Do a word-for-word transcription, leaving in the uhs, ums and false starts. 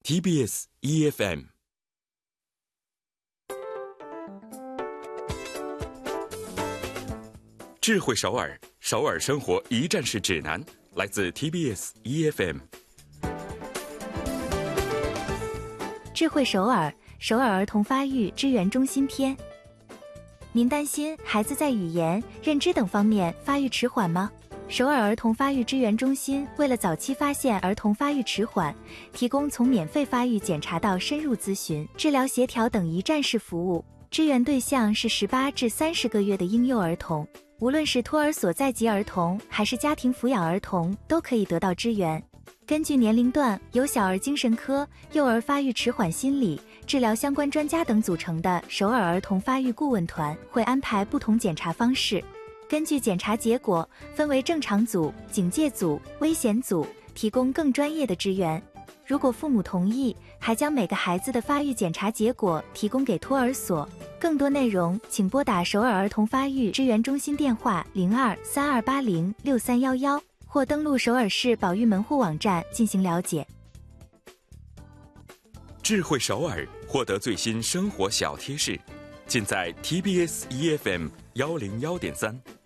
T B S E F M。 智慧首尔，首尔生活一站式指南，来自 T B S E F M。 智慧首尔，首尔儿童发育支援中心篇。您担心孩子在语言、认知等方面发育迟缓吗？首尔儿童发育支援中心为了早期发现儿童发育迟缓，提供从免费发育检查到深入咨询、治疗协调等一站式服务。支援对象是十八至三十个月的婴幼儿童，无论是托儿所在籍儿童还是家庭抚养儿童，都可以得到支援。根据年龄段，由小儿精神科、幼儿发育迟缓心理、治疗相关专家等组成的首尔儿童发育顾问团会安排不同检查方式。根据检查结果，分为正常组、警戒组、危险组，提供更专业的支援。如果父母同意，还将每个孩子的发育检查结果提供给托儿所。更多内容请拨打首尔儿童发育支援中心电话零二三二八零六三一一，或登录首尔市保育门户网站进行了解。 智慧首尔，获得最新生活小贴士，尽在 T B S E F M 幺零幺点三。